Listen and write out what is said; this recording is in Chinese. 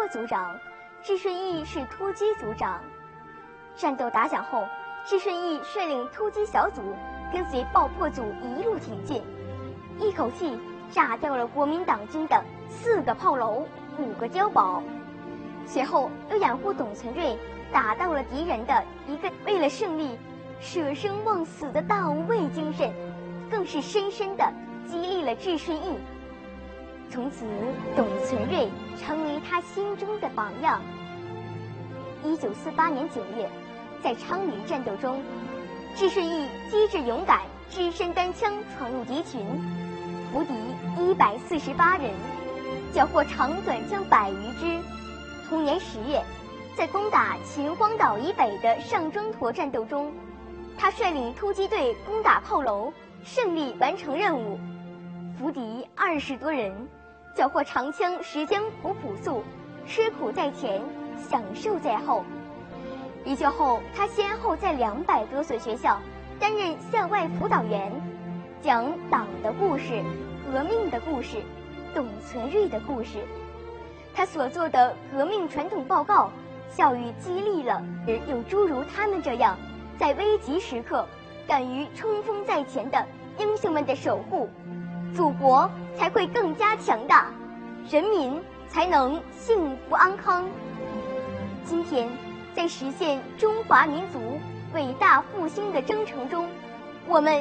组长，智顺义是突击组长。战斗打响后，智顺义率领突击小组跟随爆破组一路挺进，一口气炸掉了国民党军的4个炮楼、5个碉堡。随后又掩护董存瑞打到了敌人的一个，为了胜利舍生忘死的大无畏精神，更是深深地激励了智顺义。从此，董存瑞成为他心中的榜样。1948年9月，在昌黎战斗中，智顺义机智勇敢，只身单枪闯入敌群，俘敌148人，缴获长短枪100余支。同年10月，在攻打秦皇岛以北的上庄坨战斗中，他率领突击队攻打炮楼，胜利完成任务，俘敌20多人，缴获长枪石江虎朴素，吃苦在前，享受在后。离休后，他先后在200多所学校担任校外辅导员，讲党的故事、革命的故事、董存瑞的故事。他所做的革命传统报告，教育激励了有诸如他们这样在危急时刻敢于冲锋在前的英雄们的守护，祖国才会更加强大，人民才能幸福安康。今天，在实现中华民族伟大复兴的征程中，我们